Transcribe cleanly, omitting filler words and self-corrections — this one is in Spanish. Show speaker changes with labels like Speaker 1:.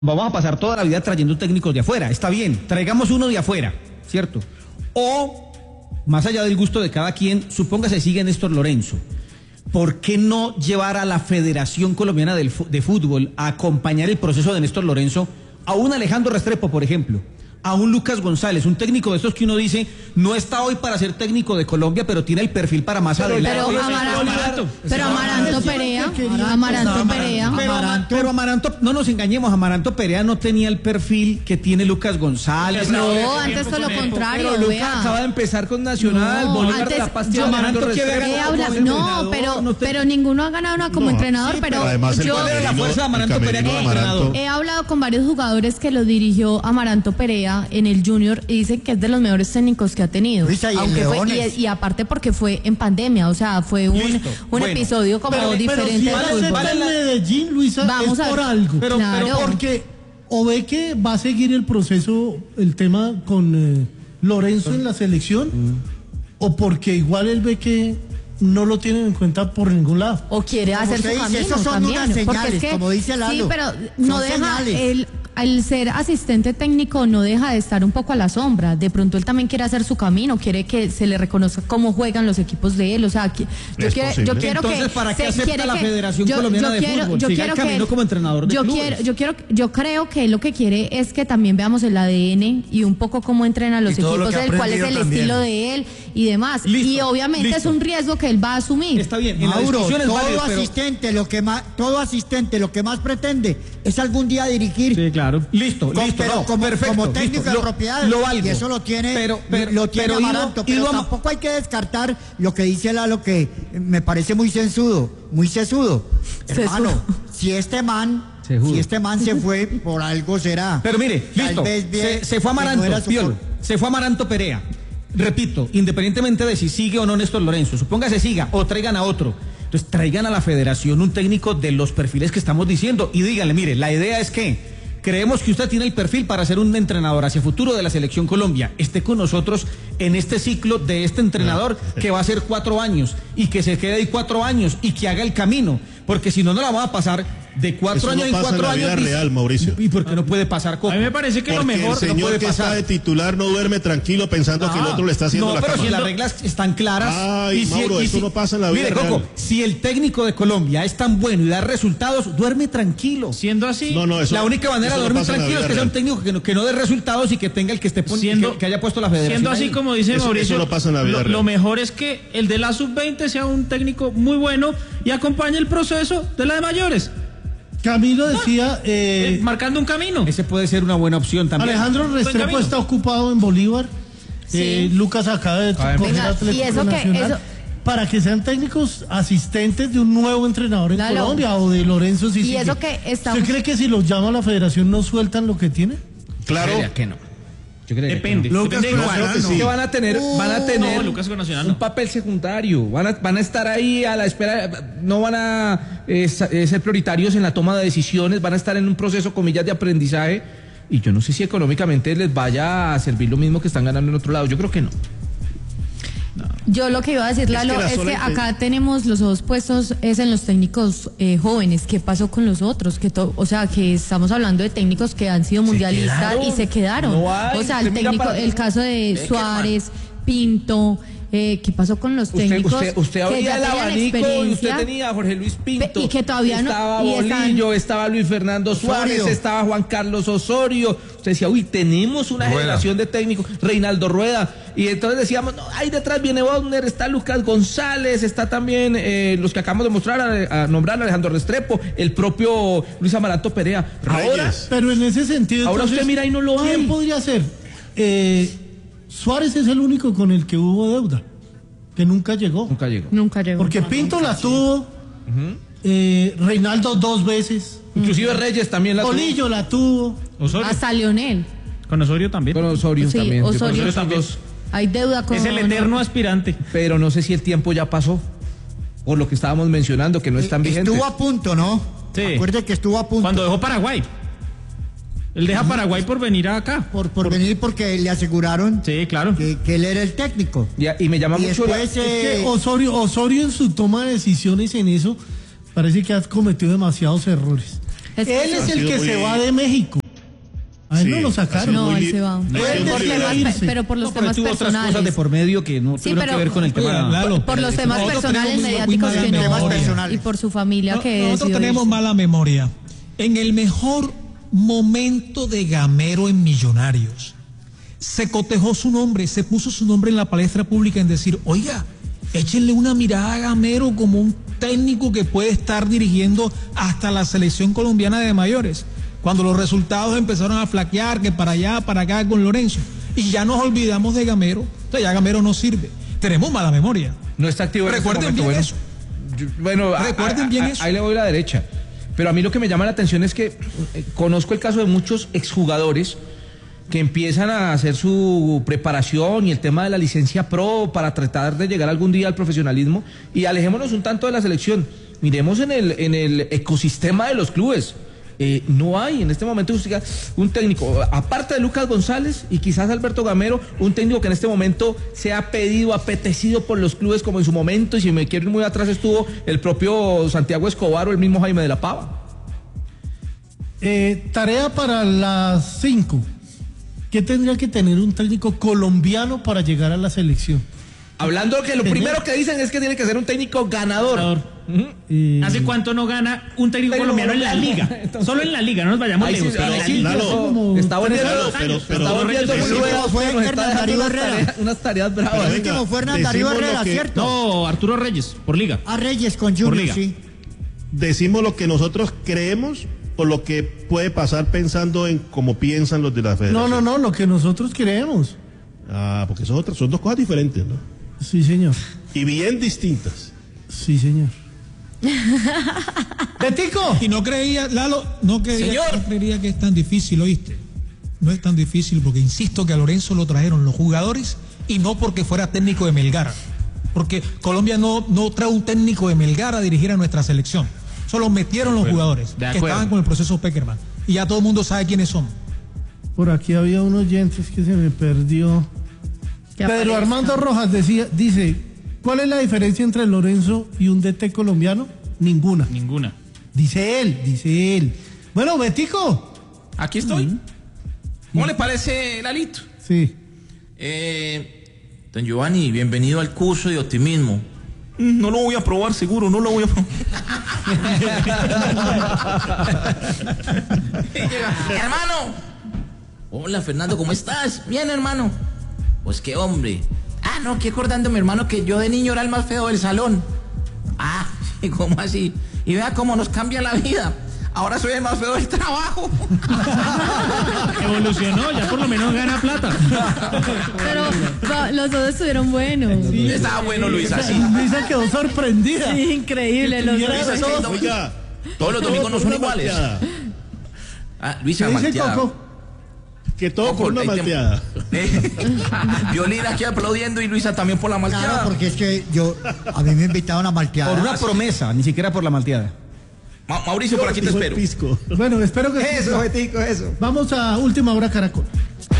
Speaker 1: vamos a pasar toda la vida trayendo técnicos de afuera, está bien, traigamos uno de afuera, ¿cierto? O, más allá del gusto de cada quien, supóngase sigue Néstor Lorenzo. ¿Por qué no llevar a la Federación Colombiana de Fútbol a acompañar el proceso de Néstor Lorenzo a un Alejandro Restrepo, por ejemplo? A un Lucas González, un técnico de estos que uno dice, no está hoy para ser técnico de Colombia, pero tiene el perfil para más adelante.
Speaker 2: Pero Amaranto Perea,
Speaker 1: Pero Amaranto, no nos engañemos, Amaranto Perea no tenía el perfil que tiene Lucas González.
Speaker 2: No, antes todo lo contrario.
Speaker 3: Pero Lucas acaba de empezar con Nacional, Bolívar de la Paz,
Speaker 2: pero ninguno ha ganado una como entrenador, pero
Speaker 1: ¿cuál era la fuerza de Amaranto Perea como entrenador?
Speaker 2: He hablado con varios jugadores que lo dirigió Amaranto Perea en el Junior y dicen que es de los mejores técnicos que ha tenido. Y aparte porque fue en pandemia, o sea, fue un episodio como diferente.
Speaker 4: Pero si va a Medellín, Luisa, vamos es por algo. Pero porque o ve que va a seguir el proceso, el tema con Lorenzo en la selección, o porque igual él ve que no lo tienen en cuenta por ningún lado.
Speaker 2: O quiere hacer su camino.
Speaker 5: Esos son
Speaker 2: también,
Speaker 5: unas señales,
Speaker 2: porque es que,
Speaker 5: como dice Lalo.
Speaker 2: Sí, pero no deja al ser asistente técnico no deja de estar un poco a la sombra. De pronto él también quiere hacer su camino, quiere que se le reconozca cómo juegan los equipos de él. O sea, yo quiero
Speaker 1: entonces, ¿para qué acepta la Federación Colombiana de Fútbol? Siga el camino como entrenador de clubes.
Speaker 2: Yo creo que él lo que quiere es que también veamos el ADN y un poco cómo entrena los equipos, cuál es el estilo de él y demás. Listo, y obviamente es un riesgo que él va a asumir.
Speaker 1: Está bien,
Speaker 5: Mauro, todo asistente lo que más pretende es algún día dirigir.
Speaker 1: Sí, claro. Listo.
Speaker 5: Como técnico de propiedad.
Speaker 1: Lo valgo.
Speaker 5: Y eso lo tiene Amaranto. Pero tampoco hay que descartar lo que dice Lalo, que me parece muy sesudo. Hermano, si este man se fue, por algo será.
Speaker 1: Pero mire, listo. Se fue Amaranto, se fue Amaranto Perea. Repito, independientemente de si sigue o no Néstor Lorenzo, supóngase siga o traigan a otro. Entonces traigan a la federación un técnico de los perfiles que estamos diciendo y díganle, mire, la idea es que creemos que usted tiene el perfil para ser un entrenador hacia futuro de la Selección Colombia. Esté con nosotros en este ciclo de este entrenador que va a ser 4 años y que se quede ahí 4 años y que haga el camino. Porque si no, no la vamos a pasar de 4 años en 4 años.
Speaker 6: Eso no pasa en la vida real, Mauricio.
Speaker 1: ¿Y por qué no puede pasar, Coco?
Speaker 3: A mí me parece que lo mejor
Speaker 6: el señor
Speaker 1: no puede
Speaker 6: que
Speaker 1: pasar.
Speaker 6: Está de titular no duerme tranquilo pensando que el otro le está haciendo la cama.
Speaker 1: No, pero si las reglas están claras.
Speaker 6: Ay, Mauro, eso no pasa en la vida real. Coco,
Speaker 1: si el técnico de Colombia es tan bueno y da resultados, duerme tranquilo.
Speaker 3: Siendo así,
Speaker 1: la única manera de dormir tranquilo es que sea un técnico que no dé resultados y que tenga el que esté que haya puesto la federación.
Speaker 3: Siendo así, como dice Mauricio,
Speaker 6: eso no pasa en la vida real.
Speaker 3: Lo mejor es que el de la sub-20 sea un técnico muy bueno y acompañe el proceso de la de mayores.
Speaker 4: Camilo decía...
Speaker 3: marcando un camino.
Speaker 1: Ese puede ser una buena opción también.
Speaker 4: Alejandro Restrepo está ocupado en Bolívar.
Speaker 2: Sí.
Speaker 4: Lucas acaba de coger Atlético Nacional. Para que sean técnicos asistentes de un nuevo entrenador en Colombia o de Lorenzo Sisique.
Speaker 2: Y eso que
Speaker 4: ¿Usted cree que si los llama a la federación no sueltan lo que tiene?
Speaker 6: Claro.
Speaker 1: Que no.
Speaker 3: Depende.
Speaker 7: Que van a tener
Speaker 3: Lucas con Nacional
Speaker 7: un papel secundario, van a estar ahí a la espera, no van a ser prioritarios en la toma de decisiones, van a estar en un proceso, comillas, de aprendizaje, y yo no sé si económicamente les vaya a servir lo mismo que están ganando en otro lado, yo creo que no.
Speaker 2: Yo lo que iba a decir, Lalo, es que acá tenemos los ojos puestos es en los técnicos jóvenes. ¿Qué pasó con los otros? O sea, que estamos hablando de técnicos que han sido mundialistas y se quedaron. O sea, el caso de Suárez, Pinto. ¿Qué pasó con los técnicos?
Speaker 7: Usted abría el abanico y usted tenía a Jorge Luis Pinto,
Speaker 2: y que todavía
Speaker 7: estaba Bolillo, estaba Luis Fernando Suárez, estaba Juan Carlos Osorio. Usted decía, uy, tenemos una generación de técnicos, Reinaldo Rueda, y entonces decíamos, no, ahí detrás viene Bodner, está Lucas González, está también los que acabamos de nombrar, Alejandro Restrepo, el propio Luis Amaranto Perea.
Speaker 4: Ahora, pero en ese sentido,
Speaker 7: ahora
Speaker 4: entonces,
Speaker 7: usted mira y no lo hay.
Speaker 4: ¿Quién podría ser? Suárez es el único con el que hubo deuda, que nunca llegó.
Speaker 2: Nunca llegó.
Speaker 4: Porque Pinto la tuvo, Reinaldo 2 veces.
Speaker 7: Inclusive Reyes también la tuvo.
Speaker 4: Bolillo la tuvo.
Speaker 3: Osorio.
Speaker 2: Hasta Leonel.
Speaker 3: Con Osorio también.
Speaker 7: Con Osorio
Speaker 2: Sí,
Speaker 7: también.
Speaker 2: Osorio
Speaker 3: también.
Speaker 2: Hay deuda con...
Speaker 3: Es el eterno aspirante.
Speaker 7: Pero no sé si el tiempo ya pasó, por lo que estábamos mencionando, que no están vigentes.
Speaker 5: Estuvo a punto, ¿no?
Speaker 3: Sí.
Speaker 5: Acuérdate que estuvo a punto.
Speaker 3: Cuando dejó Paraguay. Él deja Paraguay por venir acá.
Speaker 5: Por venir porque le aseguraron
Speaker 3: claro.
Speaker 5: que él era el técnico.
Speaker 1: Y me llama mucho
Speaker 5: después,
Speaker 4: Es que Osorio en su toma de decisiones en eso parece que ha cometido demasiados errores. Él es el que se va de México. A él no lo sacaron.
Speaker 2: No, él se va. Pero por los temas personales.
Speaker 1: Otras cosas de por medio que no tuvieron que ver con el tema.
Speaker 2: Por los temas personales, mediáticos que no. Y por su familia que
Speaker 8: nosotros tenemos mala memoria. En el mejor momento de Gamero en Millonarios, se cotejó su nombre, se puso su nombre en la palestra pública en decir, oiga, échenle una mirada a Gamero como un técnico que puede estar dirigiendo hasta la selección colombiana de mayores. Cuando los resultados empezaron a flaquear, que para allá, para acá con Lorenzo, y ya nos olvidamos de Gamero, entonces ya Gamero no sirve. Tenemos mala memoria.
Speaker 7: No está activo en
Speaker 8: Recuerden
Speaker 7: este
Speaker 8: bien
Speaker 7: eso. Bueno, recuerden bien eso. Ahí le voy a la derecha. Pero a mí lo que me llama la atención es que conozco el caso de muchos exjugadores que empiezan a hacer su preparación y el tema de la licencia pro para tratar de llegar algún día al profesionalismo, y alejémonos un tanto de la selección. Miremos en el ecosistema de los clubes. No hay en este momento un técnico, aparte de Lucas González y quizás Alberto Gamero, un técnico que en este momento sea pedido, apetecido por los clubes como en su momento, y si me quiero ir muy atrás estuvo el propio Santiago Escobar o el mismo Jaime de la Pava.
Speaker 4: Tarea para las 5. ¿Qué tendría que tener un técnico colombiano para llegar a la selección?
Speaker 7: Hablando que lo primero que dicen es que tiene que ser un técnico ganador.
Speaker 3: ¿Hace cuánto no gana un técnico colombiano en la liga? Entonces, solo en la liga, no nos vayamos lejos.
Speaker 7: Está volviendo muy nuevo. Fue Hernán Darío Herrera. Unas tareas bravas.
Speaker 5: El último fue Hernán Darío Herrera, ¿cierto?
Speaker 3: No, Arturo Reyes, por liga.
Speaker 5: Reyes con Junior, sí.
Speaker 6: Decimos lo que nosotros creemos o lo que puede pasar pensando en cómo piensan los de la federación.
Speaker 4: No, lo que nosotros creemos.
Speaker 6: Porque son dos cosas diferentes, ¿no?
Speaker 4: Sí, señor.
Speaker 6: Y bien distintas.
Speaker 4: Sí, señor. ¡Betico!
Speaker 8: Y no creía, Lalo, no creería que es tan difícil, ¿oíste? No es tan difícil porque insisto que a Lorenzo lo trajeron los jugadores y no porque fuera técnico de Melgar. Porque Colombia no trae un técnico de Melgar a dirigir a nuestra selección. Solo metieron los jugadores que estaban con el proceso Peckerman. Y ya todo el mundo sabe quiénes son.
Speaker 4: Por aquí había unos oyentes que se me perdió. Pedro Armando Rojas dice, ¿cuál es la diferencia entre Lorenzo y un DT colombiano? Ninguna. Dice él. Bueno, Betico.
Speaker 9: Aquí estoy. ¿Cómo le parece, Lalito?
Speaker 4: Sí.
Speaker 9: Don Giovanni, bienvenido al curso de optimismo. No lo voy a probar, seguro, no lo voy a probar. Hermano. Hola, Fernando, ¿cómo estás? Bien, hermano. Pues qué hombre. No, que acordando mi hermano que yo de niño era el más feo del salón. ¿Cómo así? Y vea cómo nos cambia la vida. Ahora soy el más feo del trabajo.
Speaker 3: Evolucionó, ya por lo menos gana plata.
Speaker 2: Pero los dos estuvieron buenos.
Speaker 9: Sí, estaba bueno, Luisa, sí.
Speaker 4: Luisa quedó sorprendida.
Speaker 2: Sí, increíble.
Speaker 9: Oiga, todos los domingos no son iguales. Luisa, malteada.
Speaker 6: Que todo con una malteada.
Speaker 9: Violina aquí aplaudiendo y Luisa también por la malteada.
Speaker 5: Claro, porque es que a mí me invitaron a malteada.
Speaker 1: Por una promesa, ni siquiera por la malteada.
Speaker 9: Mauricio, por aquí te espero.
Speaker 4: Bueno, espero que...
Speaker 5: Eso, Betico, eso.
Speaker 4: Vamos a Última Hora Caracol.